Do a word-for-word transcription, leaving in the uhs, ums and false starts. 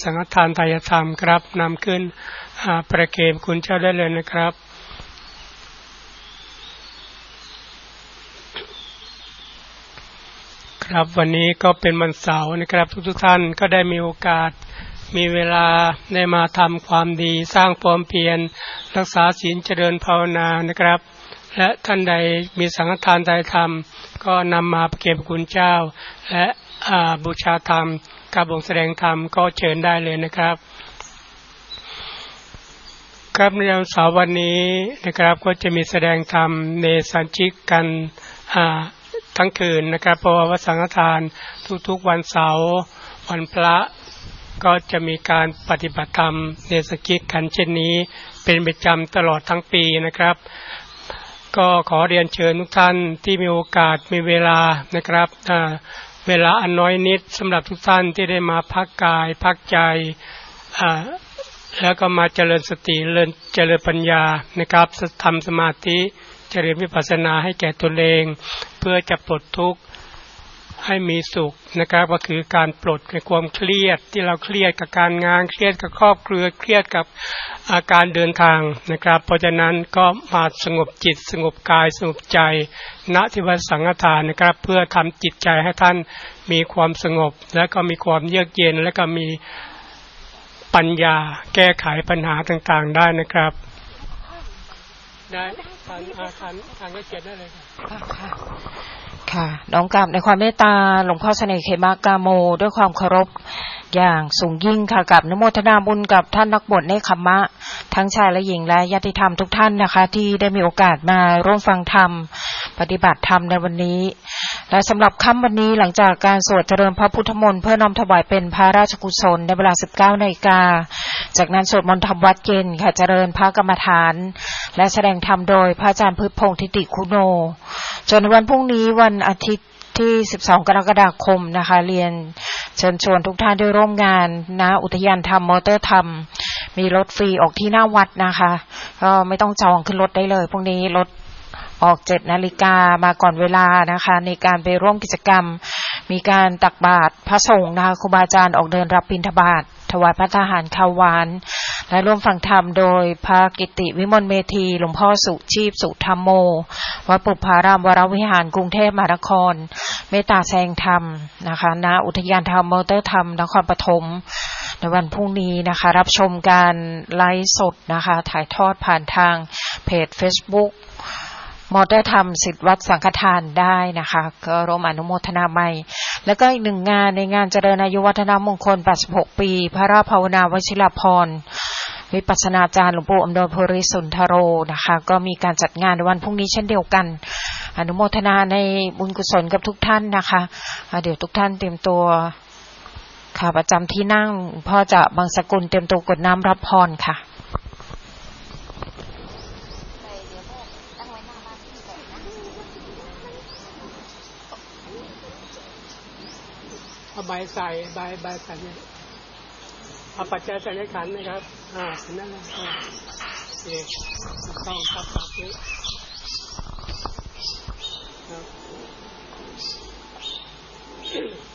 สังฆทานไตรธรรมครับนำขึ้นประเคนคุณเจ้าได้เลยนะครับครับวันนี้ก็เป็นวันเสาร์นะครับทุกๆท่านก็ได้มีโอกาสมีเวลาได้มาทำความดีสร้างความเพียรรักษาศีลเจริญภาวนานะครับและท่านใดมีสังฆทานไตรธรรมก็นำมาประเคนคุณเจ้าและบูชาธรรมการบ่งแสดงธรรมก็เชิญได้เลยนะครับครับในวันเสาร์วันนี้นะครับก็จะมีแสดงธรรมในสัญชิกกันทั้งคืนนะครับเพราะว่าสังฆทานทุกๆวันเสาร์วันพระก็จะมีการปฏิบัติธรรมในสัญชิกกันเช่นนี้เป็นประจำตลอดทั้งปีนะครับก็ขอเรียนเชิญทุกท่านที่มีโอกาสมีเวลานะครับเวลาอันน้อยนิดสำหรับทุกท่านที่ได้มาพักกายพักใจแล้วก็มาเจริญสติเจริญปัญญานะครับทำสมาธิเจริญวิปัสสนาให้แก่ตนเองเพื่อจะปลดทุกข์ให้มีสุขนะครับก็คือการปลดในความเครียดที่เราเครียดกับการงานเครียดกับครอบครัวเครียดกับอาการเดินทางนะครับเพราะฉะนั้นก็มาสงบจิตสงบกายสงบใจณที่วัดสังฆทานนะครับเพื่อทำจิตใจให้ท่านมีความสงบและก็มีความเยือกเย็นและก็มีปัญญาแก้ไขปัญหาต่างๆได้นะครับได้ทางอาคารทางก็เขียนได้เลยค่ะค่ะน้อมกราบในความเมตตาหลวงพ่อเสน่ห์เขมากาโมด้วยความเคารพอย่างสูงยิ่งค่ะกับนโมทนาบุญกับท่านนักบวชเนคขมะทั้งชายและหญิงและญาติธรรมทุกท่านนะคะที่ได้มีโอกาสมาร่วมฟังธรรมปฏิบัติธรรมในวันนี้และสำหรับค่ำวันนี้หลังจากการสวดเจริญพระพุทธมนต์เพื่อน้อมถวายเป็นพระราชกุศลในเวลา สิบเก้านาฬิกาจากนั้นสวดมนต์ธรรมวัดเย็นค่ะเจริญพระกรรมฐานและแสดงธรรมโดยพระอาจารย์พืชพงษ์ทิติคุโนจนวันพรุ่งนี้วันอาทิตย์ที่สิบสองกรกฎาคมนะคะเรียนเชิญชวนทุกท่านได้ร่วมงานณอุทยานธรรมมอเตอร์ธรรมมีรถฟรีออกที่หน้าวัดนะคะก็ไม่ต้องจองขึ้นรถได้เลยพรุ่งนี้รถออกเจ็ดนาฬิกามาก่อนเวลานะคะในการไปร่วมกิจกรรมมีการตักบาตรพระสงฆ์นะคะครูบาอาจารย์ออกเดินรับบิณฑบาตถวายพระทหารข้าวหวานและร่วมฟังธรรมโดยพระกิติวิมลเมธีหลวงพ่อสุชีพสุธรรมโมวัดปุพพารามวรวิหารกรุงเทพมหานครเมตตาแสงธรรมนะคะณอุทยานธรรมมอเตอร์ธรรมนครปฐมในวันพรุ่งนี้นะคะรับชมการไลฟ์สดนะคะถ่ายทอดผ่านทางเพจ Facebookมอเตอร์ธรรมศิษย์วัดสังฆทานได้นะคะก็ร่วมอนุโมทนาใหม่แล้วก็อีกหนึ่งงานในงานเจริญอายุวัฒนมงคลแปดสิบหกปีพระราชภาวนาวชิรพรวิปัสสนาจารย์หลวงปู่อำนวยภูริสุนทโรนะคะก็มีการจัดงานในวันพรุ่งนี้เช่นเดียวกันอนุโมทนาในบุญกุศลกับทุกท่านนะคะเดี๋ยวทุกท่านเตรียมตัวค่ะประจำที่นั่งพ่อจะบางสกุลเตรียมตัวกดน้ำรับพรค่ะเอาใบใส่ใบใบใส่เนี่ยเอาปัจจัยใส่ในขันนะครับอ่านั่นแหละโอเคต้องตัดตัดนี้ครับ